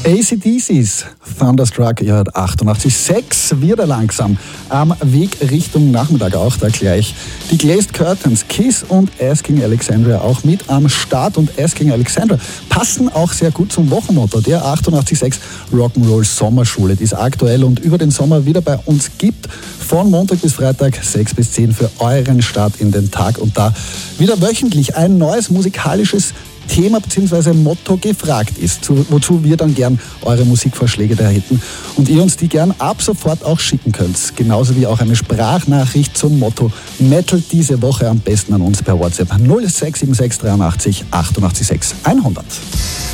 AC/DC's Thunderstruck, ihr hört 88,6, wieder langsam am Weg Richtung Nachmittag, auch da gleich. Die Glazed Curtains, Kiss und Asking Alexandria auch mit am Start, und Asking Alexandria passen auch sehr gut zum Wochenmotto der 88,6 Rock'n'Roll Sommerschule, die es aktuell und über den Sommer wieder bei uns gibt, von Montag bis Freitag 6 bis 10 für euren Start in den Tag, und da wieder wöchentlich ein neues musikalisches Thema bzw. Motto gefragt ist, wozu wir dann gern eure Musikvorschläge da hätten und ihr uns die gern ab sofort auch schicken könnt. Genauso wie auch eine Sprachnachricht zum Motto Metal diese Woche am besten an uns per WhatsApp 0676 83 88 6 100.